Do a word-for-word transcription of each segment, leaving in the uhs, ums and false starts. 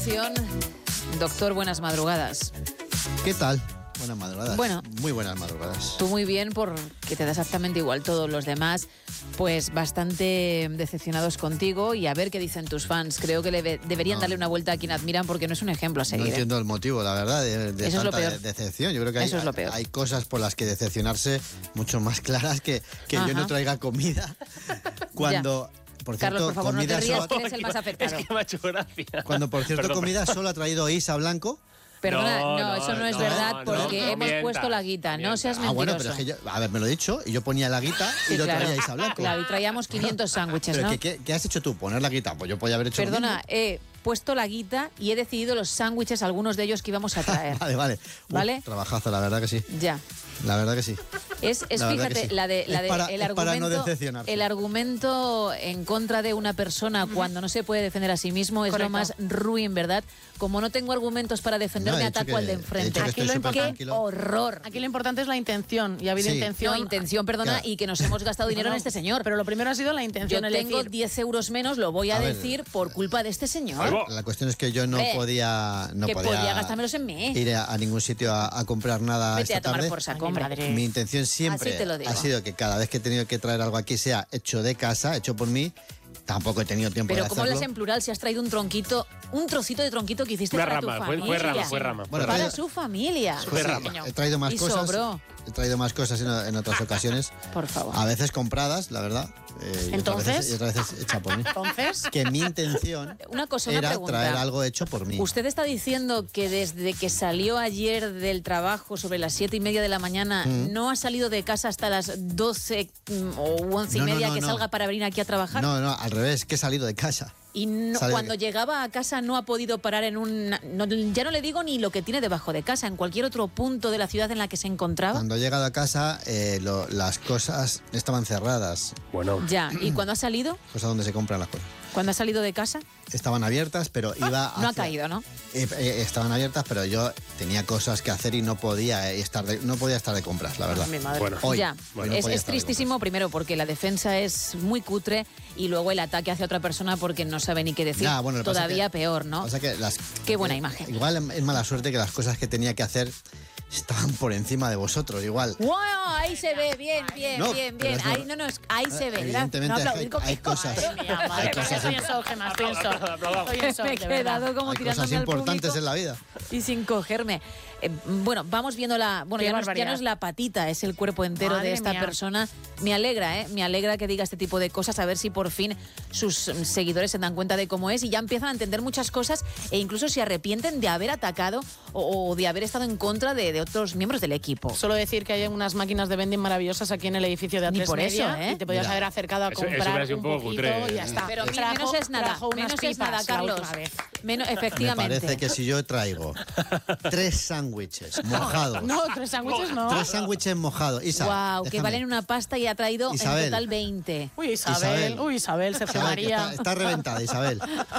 información. Doctor, buenas madrugadas. ¿Qué tal? Buenas madrugadas. Bueno, muy buenas madrugadas. Tú muy bien, porque te da exactamente igual. Todos los demás, pues bastante decepcionados contigo, y a ver qué dicen tus fans. Creo que le deberían no. darle una vuelta a quien admiran, porque no es un ejemplo a seguir. No entiendo ¿eh? el motivo, la verdad, de, de Eso tanta es lo peor. De decepción. Yo creo que hay, Eso es lo peor. hay cosas por las que decepcionarse mucho más claras que, que yo no traiga comida cuando... Por cierto, Carlos, por favor, no te rías, solo... que eres el más afectado. Es que me ha hecho gracia. Cuando, por cierto, Perdón, comida perdón. solo ha traído Isa Blanco. Perdona, no, No, no, eso no es no, verdad, no, porque no hemos mientas, puesto la guita. No seas Ah, mentiroso. bueno, pero es que yo, a ver, me lo he dicho, y yo ponía la guita y Sí, lo claro. traía Isa Blanco. Claro, y traíamos quinientos sándwiches, ¿Pero ¿no? ¿qué, qué, qué has hecho tú? ¿Poner la guita? Pues yo podía haber hecho lo Perdona, mismo. he puesto la guita y he decidido los sándwiches, algunos de ellos que íbamos a traer. Vale, vale. Uf, ¿Vale? Trabajazo, la verdad que sí. Ya. La verdad que sí. Es, es La verdad fíjate, que sí. la de, la Es de para- el es para argumento, no decepcionarse. el argumento en contra de una persona cuando no se puede defender a sí mismo es Correcto. lo más ruin, ¿verdad? Como no tengo argumentos para defenderme, No, he dicho ataco que- al de he enfrente. dicho que Aquí estoy lo súper ¡Qué tranquilo. horror! Aquí lo importante es la intención, y ha habido Sí. intención. No, intención, perdona, Claro. y que nos hemos gastado dinero No, en este señor. Pero lo primero ha sido la Yo intención, el tengo decir, diez euros menos, lo voy a, A ver. decir, por culpa de este señor. Algo. La cuestión es que yo no Ve, podía, no que podía, podía gastármelos en mí. ir a, a ningún sitio a, a comprar nada Vete esta a tomar tarde. por saco, Ay, mi hombre. madre. Mi intención siempre Así te lo digo. ha sido que cada vez que he tenido que traer algo aquí sea hecho de casa, hecho por mí. Tampoco he tenido tiempo Pero de ¿cómo hacerlo. hablas en plural si has traído un tronquito, un trocito de tronquito que hiciste Una para rama, tu fue, familia? fue rama, fue rama. Bueno, Para traído- su familia. Fue rama. He traído más Y cosas. sobró. He traído más cosas en, en otras ocasiones. Por favor. A veces compradas, la verdad. eh, y otras Entonces. veces- y otras veces hecha por mí. entonces, Que mi intención Una cosa, una era pregunta. traer algo hecho por mí. ¿Usted está diciendo que desde que salió ayer del trabajo sobre las siete y media de la mañana Mm. no ha salido de casa hasta las doce mm, o once y No, no, media no, que no. salga para venir aquí a trabajar? No, no, al revés, que he salido de casa. Y no- Sale de- cuando llegaba a casa no ha podido parar en un... no- ya no le digo ni lo que tiene debajo de casa, en cualquier otro punto de la ciudad en la que se encontraba. Cuando he llegado a casa, eh, lo- las cosas estaban cerradas. Bueno, Ya, ¿y cuando ha salido? Cosas donde se compran las cosas. ¿Cuando ha salido de casa? Estaban abiertas, pero iba Ah, No ha hacia- caído, ¿no? Eh, eh, estaban abiertas, pero yo tenía cosas que hacer y no podía eh, estar de, no podía estar de compras, la verdad. mi madre. bueno. Hoy, Ya, hoy no es, podía es estar de tristísimo primero porque la defensa es muy cutre y luego el ataque hacia otra persona porque no sabe ni qué decir. Ya, bueno, lo que pasa Todavía que- peor, ¿no? O sea que las, Qué buena eh, imagen. Igual es mala suerte que las cosas que tenía que hacer estaban por encima de vosotros, igual. ¡Wow! Ahí se ve, bien, bien, No, bien, pero bien. es no- Ahí, no, no, es- ahí se ve. Evidentemente No hay- aplaudir con hay, mi cosas, madre mía, madre hay mía, cosas, estoy en shock, Gemma, estoy en shock. Estoy en shock, Me he de verdad. quedado como hay tirándome cosas al importantes público en la vida. y sin cogerme. Eh, bueno, vamos viendo la... Bueno, Qué ya no, es- ya barbaridad. no es la patita, es el cuerpo entero Madre de esta mía. persona. Me alegra, ¿eh? Me alegra que diga este tipo de cosas, a ver si por fin sus mm, seguidores se dan cuenta de cómo es y ya empiezan a entender muchas cosas e incluso se arrepienten de haber atacado o, o de haber estado en contra de, de otros miembros del equipo. Solo decir que hay unas máquinas de vending maravillosas aquí en el edificio de A Ni tres por eso, Media, ¿eh? y te podías Mira. haber acercado a Eso- eso comprar hubiera sido un un poco poquito cutre, y ya ¿eh? está. Pero mi- Trajo- menos es nada, trajo unas menos es pipas nada, la Carlos. última vez. Menos, Me efectivamente. parece que si yo traigo tres sándwiches mojados, No, tres sándwiches no. tres sándwiches mojados, Isa, Wow, que déjame. valen una pasta y ha traído Isabel. en total veinte. Uy, Isabel, Isabel. uy, Isabel, Sergio Isabel, que María. Está, está reventada, Isabel.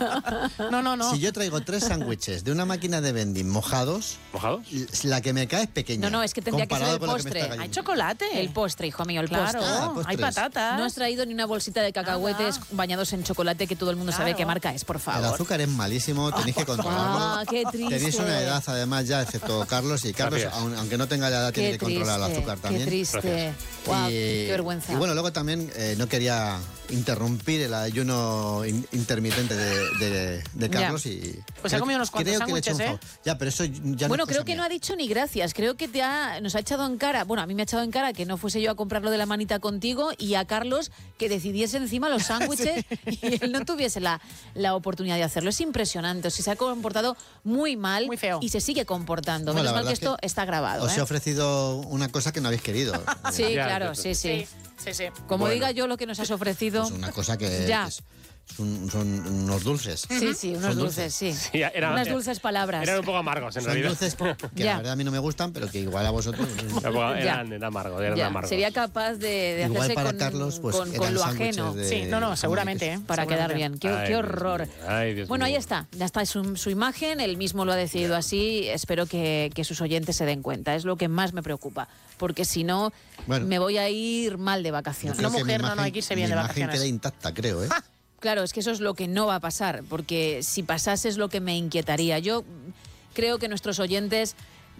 No, no, no. Si yo traigo tres sándwiches de una máquina de vending mojados, ¿mojado? la que me cae es pequeña. No, no, es que tendría que ser comparado el con la que me postre. está Hay cayendo. chocolate. El postre, hijo mío, el Claro, postre. Ah, hay postres. patatas. No has traído ni una bolsita de cacahuetes Nada. bañados en chocolate que todo el mundo sabe Claro. qué marca es, por El favor. azúcar es malísimo, tenéis que controlarlo. Ah, qué triste. Tenéis una edad además ya, excepto Carlos, y Carlos, Gracias. aun- aunque no tenga la edad, tiene Qué que controlar el triste, azúcar también. Qué triste. Gracias. Wow, y, qué vergüenza. y bueno, luego también eh, no quería interrumpir el ayuno in- intermitente de, de- de Carlos y... Pues ha comido unos cuantos creo que le he hecho un sándwiches, favor. Ya, pero eso ya no Bueno, es creo cosa que no mía. ha dicho ni gracias. Creo que te ha, nos ha echado en cara, bueno, a mí me ha echado en cara que no fuese yo a comprarlo de la manita contigo y a Carlos que decidiese encima los sándwiches y él no tuviese la, la oportunidad de hacerlo. Es impresionante. O sea, se ha comportado muy mal Muy feo. y se sigue comportando. No, la Menos mal verdad que es esto que está grabado. Os he ¿eh? ofrecido una cosa que no habéis querido. Sí, Ya, claro, ya, sí, sí. Sí, sí, sí. Como Bueno. diga yo lo que nos has ofrecido. Pues una cosa que Ya. es- son, son unos dulces. Sí, sí, unos Son dulces, sí. Sí, eran- Unas dulces palabras. Eran un poco amargos, en Son realidad. dulces que Ya. la verdad a mí no me gustan, pero que igual a vosotros... Era un poco- eran, Ya. eran amargos, eran Ya, amargos. sería capaz de, de Igual hacerse para con, Carlos, pues, con, con eran lo sándwiches ajeno. de- Sí, no, no, jamón y seguramente, queso. ¿eh? Para quedar Seguramente. bien. Qué, Ay, qué Dios horror. mío. Ay, Dios Bueno, ahí mío. está. Ya está su, su imagen. Él mismo lo ha decidido así. Espero que, que sus oyentes se den cuenta. Es lo que más me preocupa. Porque si no, Bueno. me voy a ir mal de Yo vacaciones. creo Una que mi mujer, no, no, imagen- hay que irse bien mi de imagen vacaciones. queda intacta, creo, ¿eh? Claro, es que eso es lo que no va a pasar, porque si pasase es lo que me inquietaría. Yo creo que nuestros oyentes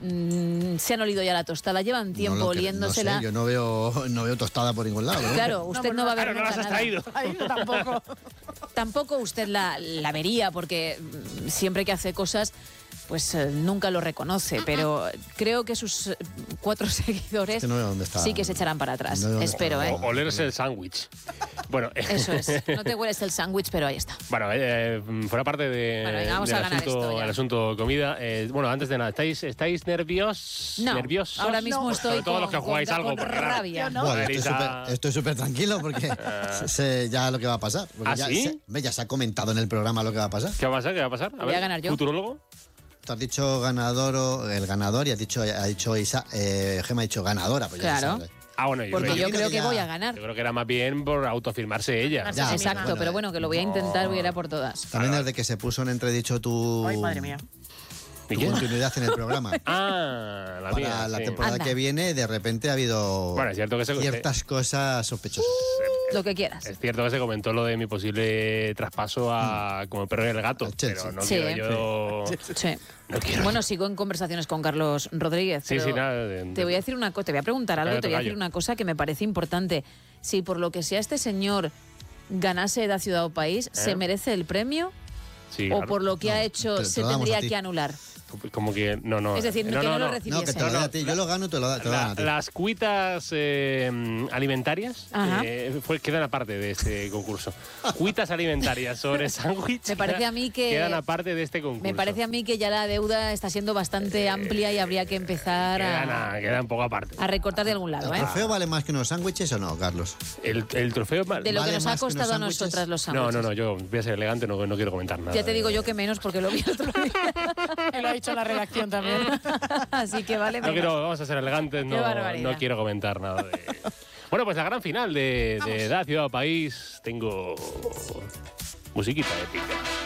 mmm, se han olido ya la tostada, llevan tiempo no oliéndosela. No sé, yo no veo, no veo tostada por ningún lado. ¿no? Claro, usted no, no va a ver claro, no las has nada. traído. Ay, yo tampoco. Tampoco usted la, la vería, porque siempre que hace cosas, pues eh, nunca lo reconoce, pero creo que sus eh, cuatro seguidores que no veo dónde está. sí que se echarán para atrás. No veo dónde Espero, está. ¿eh? O, olerse el sándwich. Bueno, Eso es. No te hueles el sándwich, pero ahí está. Bueno, eh, fuera parte de, Bueno, venga, vamos del a ganar asunto, esto ya. el asunto comida. Eh, bueno, antes de nada, ¿estáis, estáis nervios? No, nerviosos? ahora mismo No. estoy Sobre todo con, los que jugáis con- algo, con porque, claro, rabia. yo no. Bueno, estoy Marisa. súper- estoy súper tranquilo porque sé ya lo que va a pasar. Porque ¿Ah, ya, sí? se, ve, ya se ha comentado en el programa lo que va a pasar. ¿Qué va a pasar? ¿Qué va a pasar? Voy a ganar yo. ¿Futurólogo? Tú has dicho ganador, o- el ganador, y has dicho, ha dicho Isa, eh, Gemma ha dicho ganadora. Pues ya se Claro. sabe. Ah, bueno, yo, Porque creo, yo creo creo que que ya- voy a ganar. yo creo que era más bien por autoafirmarse ella. Ya, Ya, Exacto, bueno, pero eh, bueno, que lo voy a intentar, voy a ir a por todas. También desde que se puso en entredicho tu, Ay, madre mía. ¿Y tu qué? continuidad en el programa. Ah, la Para mía. la sí. temporada Anda. que viene, de repente ha habido Bueno, es cierto que se- ciertas cosas sospechosas. Lo que quieras. Es cierto que se comentó lo de mi posible traspaso a como el perro y el gato, Al Chelsea. pero no Sí, quiero ¿eh? yo... Sí. No quiero. Bueno, sigo en conversaciones con Carlos Rodríguez. Sí, pero sí, nada, de- Te voy a decir una cosa, te voy a preguntar algo, Cállate, te voy a gallo. decir una cosa que me parece importante. Si por lo que sea este señor ganase Edad Ciudad o País, ¿se ¿Eh? merece el premio? Sí, ¿O claro. por lo que No, ha te- hecho te se lo damos tendría a ti. que anular? Como que no, no. Es decir, no, que no, no, lo no. recibiese. No, que te lo No, doy no, a ti. la- Yo lo gano, te lo, da- te lo dan La- a ti. las cuitas eh, alimentarias Ajá. eh, fue, quedan aparte de este concurso. Cuitas alimentarias sobre sándwich Me parece a mí que- quedan aparte de este concurso. Me parece a mí que ya la deuda está siendo bastante amplia y habría que empezar quedan, a, a- quedan un poco aparte. a recortar de algún lado, ¿El ¿eh? trofeo vale más que unos sándwiches o no, Carlos? El, el trofeo... De lo ¿Vale que nos ha más que unos costado a sándwiches? nosotras los No, sándwiches. no, no, yo voy a ser elegante, no, no quiero comentar nada. Ya te digo de- yo que menos porque lo vi el otro día. Me lo ha dicho la redacción también. Así que vale No menos. quiero, vamos a ser elegantes, no, barbaridad. no quiero comentar nada de... Bueno, pues la gran final de, de Edad, Ciudad o País, tengo musiquita épica.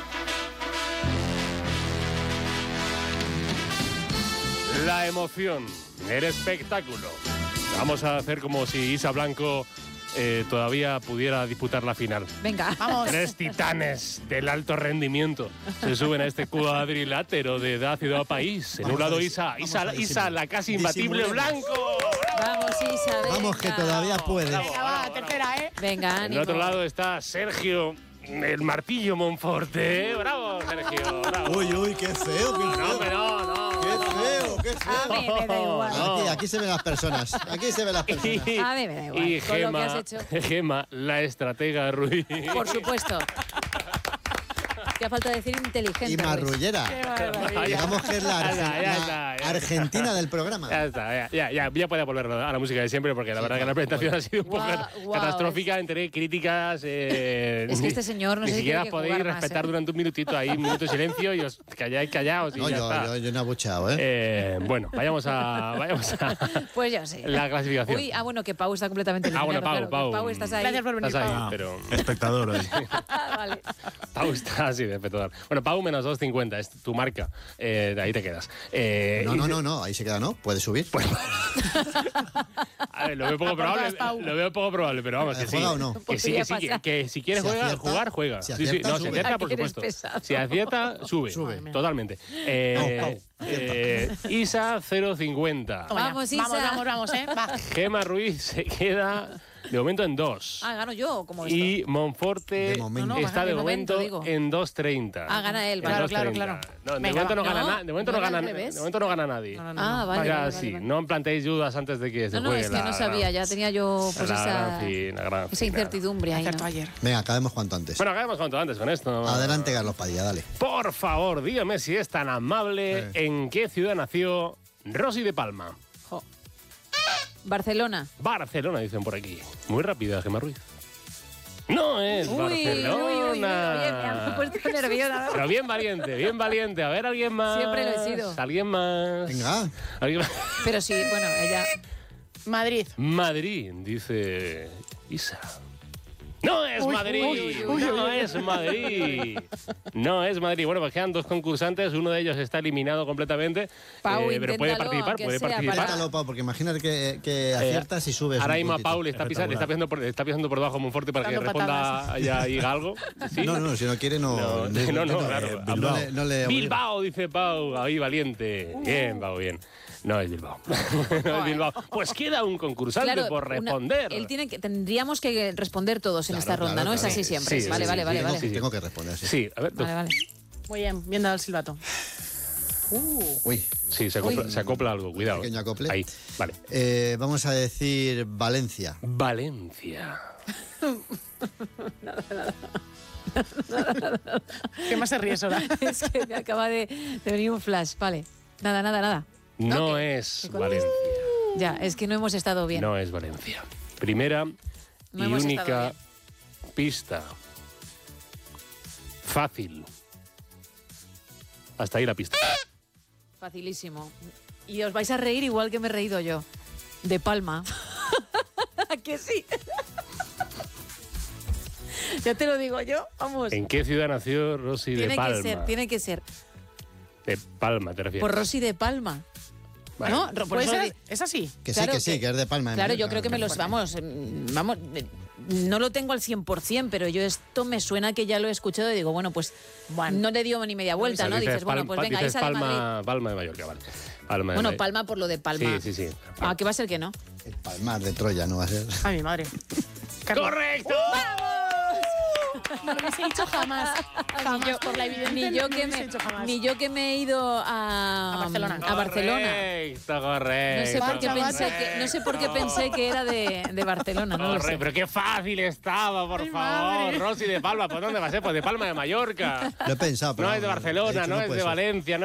La emoción, el espectáculo. Vamos a hacer como si Isa Blanco eh, todavía pudiera disputar la final. Venga. Vamos. Tres titanes del alto rendimiento se suben a este cuadrilátero de Edad, Ciudad o País. En un Vamos a lado dis- Isa, vamos Isa, a Isa, disimular. la casi imbatible Disimulemos. Blanco. Vamos, Isa, venga. Vamos, que todavía puede. Venga, va, tercera, ¿eh? Venga, En ánimo. el otro lado está Sergio, el martillo Monforte. Bravo, Sergio, bravo. Uy, uy, qué feo, qué No, feo. pero no. Qué feo, qué A feo. mí me da igual. No. Aquí, aquí se ven las personas. Aquí se ven las personas. Y, A mí me da igual, y con lo que has Gema, hecho. Gema, la estratega Ruiz. Por supuesto. Te falta decir inteligente. Y Luis. marrullera. Digamos que es la, Ya Argen- está, ya la está, ya está. Argentina del programa. Ya está, ya, ya, ya, ya puede volver a la música de siempre porque la verdad que la presentación ha sido un poco Guau, cat- guau, catastrófica entre críticas. eh, Es que ni- este señor no ni sé si siquiera tiene que podéis jugar más, respetar ¿eh? durante un minutito ahí, un minuto de silencio y os calláis callaos y No, ya yo, está. yo, yo no he abucheado, ¿eh? Eh, bueno, vayamos a, vayamos a Pues yo sí. la clasificación. Uy, ah, bueno, que Pau está completamente Ah, bueno, eliminado. Pau, claro, que Pau. Pau, estás ahí. Gracias por venir, Estás ahí, Pau. pero Espectador hoy. Ah, vale. Pau está así de espectacular. Bueno, Pau menos dos cincuenta, es tu marca. Eh, de ahí te quedas. Eh, No, y- no, no, no, ahí se queda, ¿no? Puede subir. Pues, a ver, lo veo poco Aportas, probable. Pau. Lo veo poco probable, pero vamos, Eh, que sí. ¿juega o no? Que sí, que sí, Podría que, que si quieres Si juega, acierta, jugar, juega. si sí, sí, acierta, no, si sube. acierta, por Ay, eres supuesto. pesado. Si acierta, sube. Sube. Totalmente. Eh, eh, Isa cero cincuenta. Toma ya. Vamos, Isa. Vamos, vamos, vamos, ¿eh? Va. Gema Ruiz se queda de momento en dos. Ah, gano yo, como esto. Y Monforte De momento. No, no, está de de momento, momento digo. en dos treinta. Ah, gana él, En vale. Claro, claro, 2.30. claro. No, de Venga, momento no va. gana, No, na- de momento no no era gana, al revés. de momento no gana nadie. No, no, no. Ah, no. vale. Ya, vale, sí, vale. no planteéis dudas antes de que se No, no, juegue es que la- no sabía, ya tenía yo pues la esa, gran fin, la gran esa final. incertidumbre ahí, Acertó ¿no? ayer. Venga, acabemos cuanto antes. Bueno, acabemos cuanto antes con esto. Adelante, Carlos Padilla, dale. Por favor, dígame si es tan amable, ¿en qué ciudad nació Rosy de Palma? Jo. Barcelona. Barcelona, dicen por aquí. Muy rápida, Gemma Ruiz. No es Uy, uy, uy, uy, Barcelona. oye, me ha puesto nerviosa. Pero bien valiente, bien valiente. A ver, alguien más. Siempre lo he sido. Alguien más. Venga. ¿Alguien más? Pero sí, bueno, ella... Madrid. Madrid, dice Isa. No es Uy, Madrid, uy, uy, no uy, uy. es Madrid, no es Madrid. Bueno, pues quedan dos concursantes, uno de ellos está eliminado completamente, Pau, eh, pero puede inténtalo, participar, aunque puede sea participar. para- Inténtalo, Pau, porque imagínate que, que aciertas y subes. Ahora un mismo a puntito. Pau le está, pisando, le está, pisando por, le está pisando por debajo muy fuerte para que Dando responda y ahí diga algo. ¿Sí? No, no, si no quiere, no. No, no, no, no, claro. eh, Bilbao. no le- no le obliga. Bilbao, dice Pau, ahí valiente. Bien, Pau, bien. No es Bilbao. No es Bilbao. Pues queda un concursante Claro, por una- responder. él tiene que, tendríamos que responder todos en Claro, esta ronda, claro, ¿no? Es claro. así siempre. Sí, vale, sí, vale, sí, vale, sí, vale. sí, sí. Tengo que responder, sí. Sí, a ver. Vale, vale. Muy bien, bien dado el silbato. Uy. Sí, se acopla, se acopla algo, cuidado. Pequeño eh. acople. Ahí, vale. Eh, vamos a decir Valencia. Valencia. ¿Qué más se ríe, Sora? Es que me acaba de, de venir un flash. Vale. Nada, nada, nada. No ¿qué? es ¿Qué contesta? Valencia. Ya, es que no hemos estado bien. No es Valencia. Primera No y hemos única estado pista. Fácil. Hasta ahí la pista. Facilísimo. Y os vais a reír igual que me he reído yo. De Palma. ¿A que sí? Ya te lo digo yo, vamos. ¿En qué ciudad nació Rosy de Tiene Palma? que ser, tiene que ser. De Palma, te refieres. Por Rosy de Palma. Vale. ¿No? Ro- por ¿Puede eso ser? di- ¿Es así? Que Claro sí, que sí, que- que es de Palma. de Claro, Mallorca. yo creo que me los... Vamos, mm, vamos... eh, no lo tengo al cien por cien, pero yo esto me suena que ya lo he escuchado y digo, bueno, pues Bueno. no le dio ni media vuelta, O sea, ¿no? Dices, bueno, Palma- pues venga, dices esa de Madrid. Palma, Palma de Mallorca, vale. Palma de Bueno, Mallorca. Palma por lo de Palma. Sí, sí, sí. Ah, que va a ser que no. El Palmar de Troya, ¿no va a ser? Ay, mi madre. Carlos, ¡Correcto! no lo hubiese dicho jamás. Jamás, Ni yo- por la evidencia. Ni yo, no lo que hubiese me, dicho jamás. ni yo que me he ido a, A Barcelona. a Barcelona. Correcto, correcto. No sé por qué Vaya, pensé vaya. que, no sé por qué pensé que era de, de Barcelona, no lo Correcto, sé. pero qué fácil estaba, por Ay, favor. madre. Rosy de Palma, ¿por dónde va a ser? Pues de Palma de Mallorca. Lo he pensado, pero No es de he Barcelona, dicho, no es puede de ser. Valencia, no